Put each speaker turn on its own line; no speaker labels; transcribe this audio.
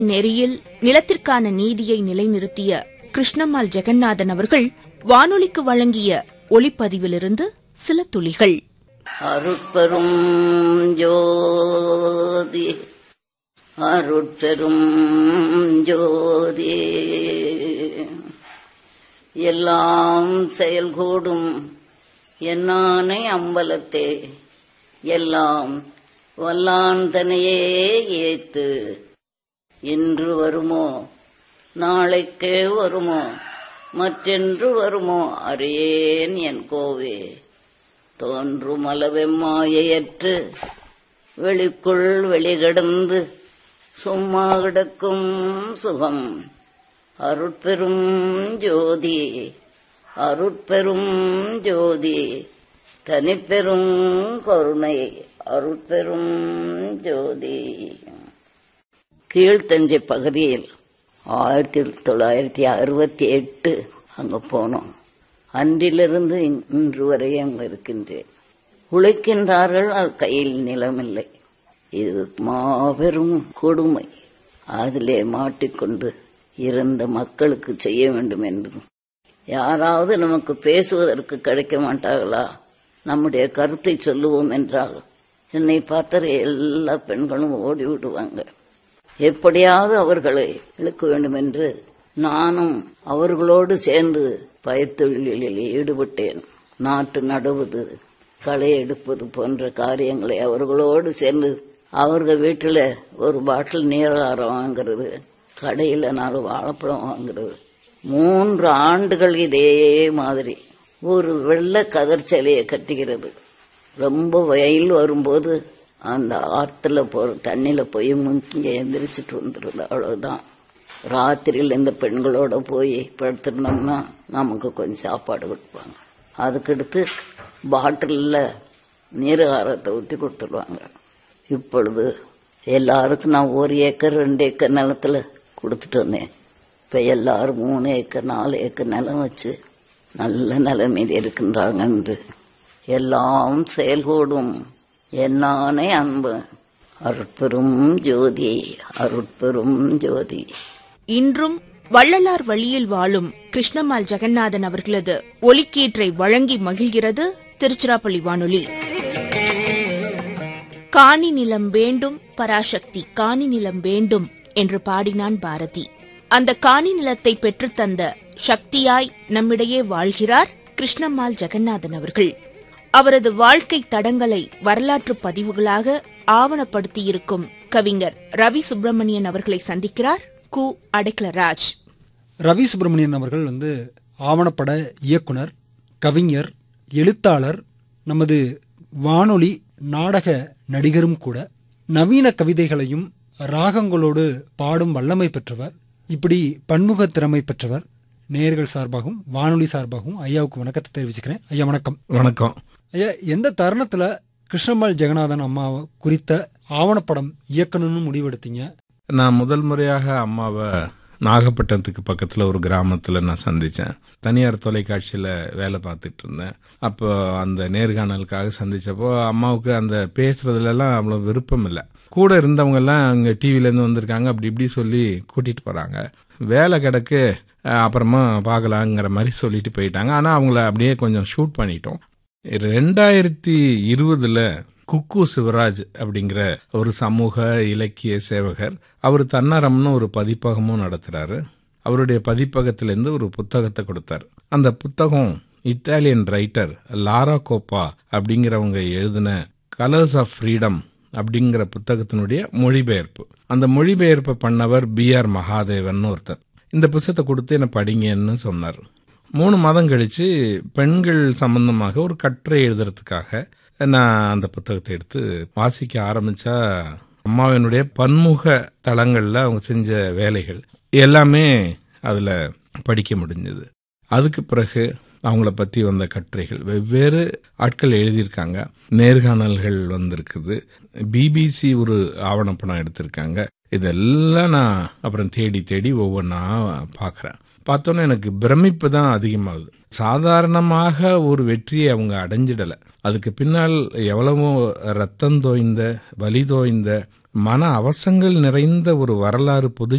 நெறியில் நிலத்திற்கான நீதியை நிலைநிறுத்திய கிருஷ்ணம்மாள் ஜெகநாதன் அவர்கள் வானொலிக்கு வழங்கிய ஒளிப்பதிவிலிருந்து சில துளிகள்.
அருட்பெரும் ஜோதி அருட்பெரும் ஜோதி எல்லாம் செயல்கூடும் என்னானை அம்பலத்தே எல்லாம் வல்லான் தனையே ஏத்து இன்று வருமோ நாளைக்கே வருமோ மற்றென்று வருமோ அறியேன் என் கோவே தோன்றும் அளவெம்மாயற்று வெளிக்குள் வெளிகிடந்து சும்மா கிடக்கும் சுகம் அருட்பெரும் ஜோதி அருட்பெரும் ஜோதி தனிப்பெரும் கருணை அருட்பெரும் ஜோதி. கீழ்த்தஞ்சை பகுதியில் 1968 அங்க போனோம். அன்றிலிருந்து இன்று வரை அங்கு இருக்கின்றேன். உழைக்கின்றார்கள், அது கையில் நிலமில்லை. இது மாபெரும் கொடுமை. அதிலே மாட்டிக்கொண்டு இருந்த மக்களுக்கு செய்ய வேண்டும் என்றும் யாராவது நமக்கு பேசுவதற்கு கிடைக்க மாட்டார்களா? நம்முடைய கருத்தை சொல்லுவோம் என்றால் என்னை பார்த்த எல்லா பெண்களும் ஓடி விடுவாங்க. எப்படியாவது அவர்களை இழுக்க வேண்டும் என்று நானும் அவர்களோடு சேர்ந்து பயிர் தொழிலில் ஈடுபட்டேன். நாட்டு நடுவது, களை எடுப்பது போன்ற காரியங்களை அவர்களோடு சேர்ந்து அவர்கள் வீட்டில் ஒரு பாட்டில் நீராகாரம் வாங்கிறது, கடையில் 4 வாழைப்பழம் வாங்கிறது. 3 ஆண்டுகள் இதே மாதிரி ஒரு வெள்ளை கதர் சேலையை கட்டிக்கிறது. ரொம்ப வெயில் வரும்போது அந்த ஆற்றுல போற தண்ணியில போய் முங்கி எந்திரிச்சிட்டு வந்துடுது. அவ்வளவுதான். ராத்திரியில் இந்த பெண்களோட போய் படுத்திருந்தோம்னா நமக்கு கொஞ்சம் சாப்பாடு கொடுப்பாங்க. அதுக்கடுத்து பாட்டிலில் நீராகாரத்தை ஊற்றி கொடுத்துருவாங்க. இப்பொழுது எல்லாருக்கும் நான் 1 ஏக்கர் 2 ஏக்கர் நிலத்துல கொடுத்துட்டு வந்தேன். இப்போ எல்லாரும் 3 ஏக்கர் 4 ஏக்கர் நிலம் வச்சு நல்ல நிலைமையில் இருக்கின்றாங்க என்று எல்லாம் செயல்கூடும் என்னானே அன்பு அருட்பெரும் ஜோதி அருட்பெரும் ஜோதி.
இன்றும் வள்ளலார் வழியில் வாழும் கிருஷ்ணம்மாள் ஜெகநாதன் அவர்களது ஒலிக்கீற்றை வழங்கி மகிழ்கிறது திருச்சிராப்பள்ளி வானொலி. காணி நிலம் வேண்டும் பராசக்தி, காணி நிலம் வேண்டும் என்று பாடினான் பாரதி. அந்த காணி நிலத்தை பெற்றுத்தந்த சக்தியாய் நம்மிடையே வாழ்கிறார் கிருஷ்ணம்மாள் ஜெகநாதன் அவர்கள். அவரது வாழ்க்கை தடங்களை வரலாற்று பதிவுகளாக ஆவணப்படுத்தியிருக்கும் கவிஞர் ரவி சுப்பிரமணியன் அவர்களை சந்திக்கிறார் கு. அடைக்கலராஜ்.
ரவி சுப்பிரமணியன் அவர்கள் ஆவணப்பட இயக்குனர், கவிஞர், எழுத்தாளர், நமது வானொலி நாடக நடிகரும் கூட. நவீன கவிதைகளையும் ராகங்களோடு பாடும் வல்லமை பெற்றவர். இப்படி பன்முக திறமை பெற்றவர். நேயர்கள் சார்பாகவும் வானொலி சார்பாகவும் ஐயாவுக்கு வணக்கத்தை தெரிவிச்சுக்கிறேன். ஐயா வணக்கம்.
வணக்கம்
ஐயா. எந்த தருணத்துல கிருஷ்ணம்மாள் ஜெகநாதன் அம்மாவை குறித்த ஆவணப்படம் இயக்கணும்னு முடிவெடுத்தீங்க?
நான் முதல் முறையாக அம்மாவை நாகப்பட்டினத்துக்கு பக்கத்தில் ஒரு கிராமத்தில் நான் சந்தித்தேன். தனியார் தொலைக்காட்சியில் வேலை பார்த்துட்டு இருந்தேன். அப்போ அந்த நேர்காணலுக்காக சந்தித்தப்போ அம்மாவுக்கு அந்த பேசுறதுலலாம் அவ்வளோ விருப்பம் இல்லை. கூட இருந்தவங்கெல்லாம் அங்கே டிவிலேருந்து வந்திருக்காங்க அப்படி இப்படி சொல்லி கூட்டிகிட்டு போகிறாங்க. வேலை கிடக்கு அப்புறமா பார்க்கலாங்கிற மாதிரி சொல்லிட்டு போயிட்டாங்க. ஆனால் அவங்கள அப்படியே கொஞ்சம் ஷூட் பண்ணிட்டோம். 2020 குக்கு சிவராஜ் அப்படிங்கிற ஒரு சமூக இலக்கிய சேவகர், அவர் தன்னரம்னு ஒரு பதிப்பகமும் நடத்துறாரு. அவருடைய பதிப்பகத்திலேருந்து ஒரு புத்தகத்தை கொடுத்தார். அந்த புத்தகம் இட்டாலியன் ரைட்டர் லாரா கோப்பா அப்படிங்கிறவங்க எழுதின கலர்ஸ் ஆஃப் ஃப்ரீடம் அப்படிங்கிற புத்தகத்தினுடைய மொழிபெயர்ப்பு. அந்த மொழிபெயர்ப்பை பண்ணவர் B.R. மகாதேவன் ஒருத்தர். இந்த புத்தகத்தை கொடுத்து என்ன படிங்கன்னு சொன்னார். 3 மாதம் கழிச்சு பெண்கள் சம்பந்தமாக ஒரு கட்டுரை எழுதுறதுக்காக நான் அந்த புத்தகத்தை எடுத்து வாசிக்க ஆரம்பிச்சா அம்மாவினுடைய பன்முக தளங்கள்ல அவங்க செஞ்ச வேலைகள் எல்லாமே அதுல படிக்க முடிஞ்சது. அதுக்கு பிறகு அவங்கள பத்தி வந்த கட்டுரைகள் வெவ்வேறு ஆட்கள் எழுதியிருக்காங்க. நேர்காணல்கள் வந்திருக்குது. BBC ஒரு ஆவணப்படம் எடுத்திருக்காங்க. இதெல்லாம் நான் அப்புறம் தேடி தேடி ஒவ்வொன்றா பார்க்குறேன். பார்த்தோன்னே எனக்கு பிரமிப்பு தான் அதிகமாகுது. சாதாரணமாக ஒரு வெற்றியை அவங்க அடைஞ்சிடலை. அதுக்கு பின்னால் எவ்வளவோ ரத்தம் தோய்ந்த, வலி தோய்ந்த மன அவசங்கள் நிறைந்த ஒரு வரலாறு பொது